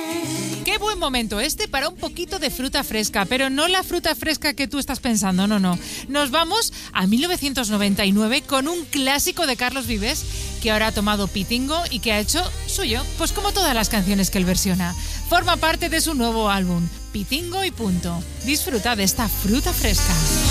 Qué buen momento este para un poquito de fruta fresca, pero no la fruta fresca que tú estás pensando, no. Nos vamos a 1999 con un clásico de Carlos Vives que ahora ha tomado Pitingo y que ha hecho suyo, pues como todas las canciones que él versiona. Forma parte de su nuevo álbum, Pitingo y punto. Disfruta de esta fruta fresca.